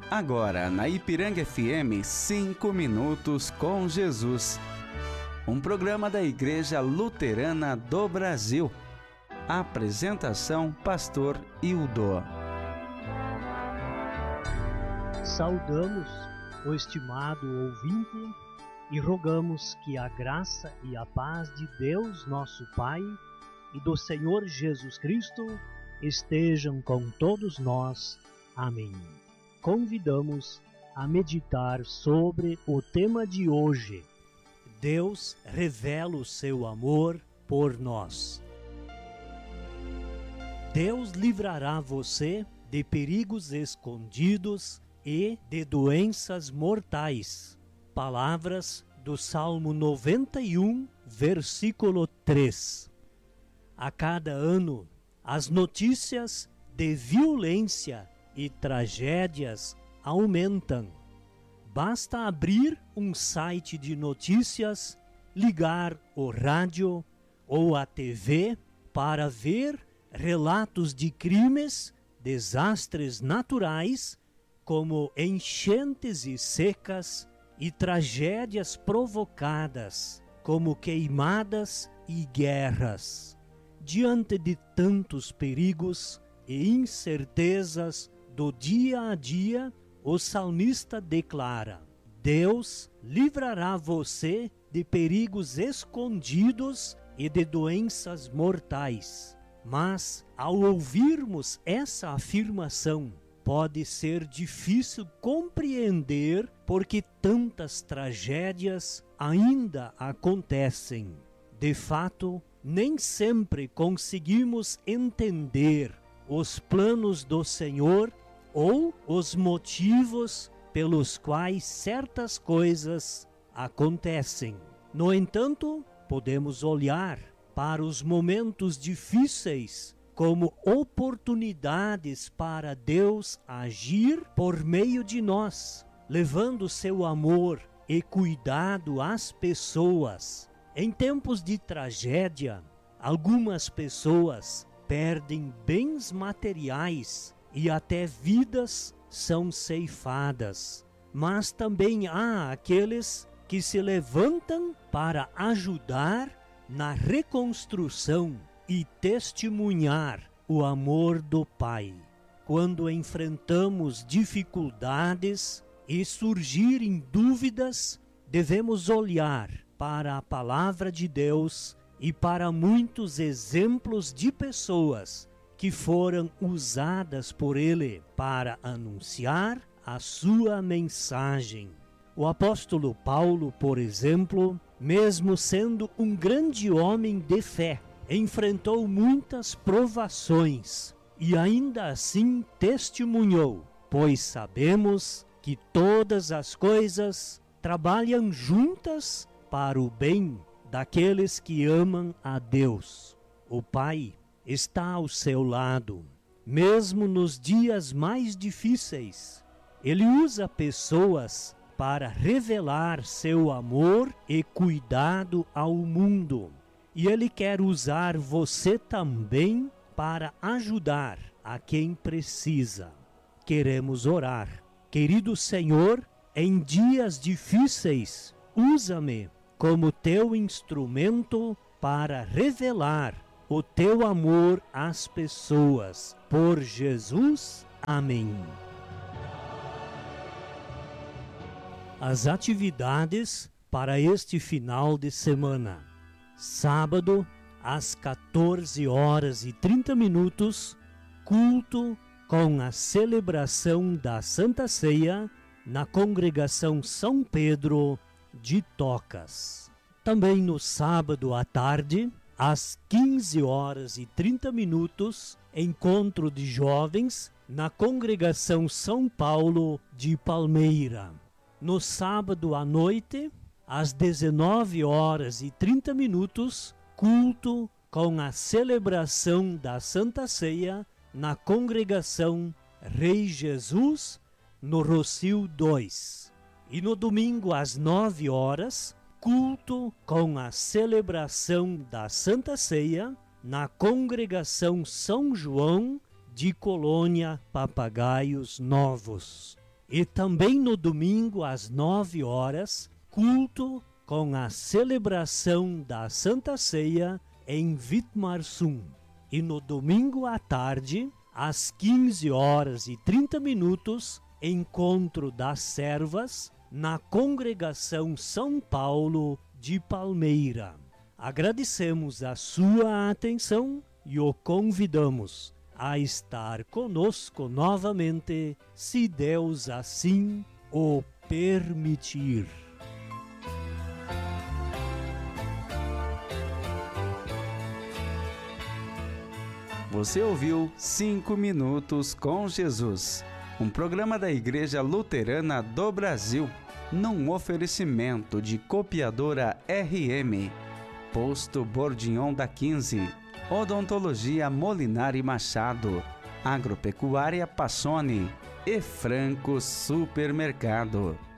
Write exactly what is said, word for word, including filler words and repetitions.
Agora na Ipiranga F M, cinco minutos com Jesus. Um programa da Igreja Luterana do Brasil. Apresentação, Pastor Hildo. Saudamos o estimado ouvinte e rogamos que a graça e a paz de Deus, nosso Pai, e do Senhor Jesus Cristo estejam com todos nós. Amém. Convidamos a meditar sobre o tema de hoje. Deus revela o seu amor por nós. Deus livrará você de perigos escondidos e de doenças mortais. Palavras do Salmo noventa e um, versículo três. A cada ano, as notícias de violência e tragédias aumentam. Basta abrir um site de notícias, ligar o rádio ou a T V para ver relatos de crimes, desastres naturais, como enchentes e secas, e tragédias provocadas, como queimadas e guerras. Diante de tantos perigos e incertezas do dia a dia, o salmista declara: Deus livrará você de perigos escondidos e de doenças mortais. Mas, ao ouvirmos essa afirmação, pode ser difícil compreender porque tantas tragédias ainda acontecem. De fato, nem sempre conseguimos entender os planos do Senhor ou os motivos pelos quais certas coisas acontecem. No entanto, podemos olhar para os momentos difíceis como oportunidades para Deus agir por meio de nós, levando seu amor e cuidado às pessoas. Em tempos de tragédia, algumas pessoas perdem bens materiais e até vidas são ceifadas. Mas também há aqueles que se levantam para ajudar na reconstrução e testemunhar o amor do Pai. Quando enfrentamos dificuldades e surgirem dúvidas, devemos olhar para a palavra de Deus e para muitos exemplos de pessoas que foram usadas por Ele para anunciar a sua mensagem. O apóstolo Paulo, por exemplo, mesmo sendo um grande homem de fé, enfrentou muitas provações e ainda assim testemunhou, pois sabemos que todas as coisas trabalham juntas para o bem daqueles que amam a Deus. O Pai está ao seu lado, mesmo nos dias mais difíceis. Ele usa pessoas para revelar seu amor e cuidado ao mundo. E Ele quer usar você também para ajudar a quem precisa. Queremos orar. Querido Senhor, em dias difíceis, usa-me como teu instrumento para revelar o teu amor às pessoas. Por Jesus. Amém. As atividades para este final de semana. Sábado, às quatorze horas e trinta minutos, culto com a celebração da Santa Ceia na Congregação São Pedro de Tocas. Também no sábado à tarde, às quinze horas e trinta minutos, encontro de jovens na Congregação São Paulo de Palmeira. No sábado à noite, às dezenove horas e trinta minutos, culto com a celebração da Santa Ceia na Congregação Rei Jesus, no Rocio dois. E no domingo às nove horas, culto com a celebração da Santa Ceia na Congregação São João de Colônia Papagaios Novos. E também no domingo, às nove horas, culto com a celebração da Santa Ceia em Vitmarsum. E no domingo à tarde, às quinze horas e trinta minutos, encontro das servas na Congregação São Paulo de Palmeira. Agradecemos a sua atenção e o convidamos a estar conosco novamente, se Deus assim o permitir. Você ouviu Cinco Minutos com Jesus, um programa da Igreja Luterana do Brasil, num oferecimento de Copiadora R M, Posto Bordignon da quinze, Odontologia Molinari Machado, Agropecuária Passoni e Franco Supermercado.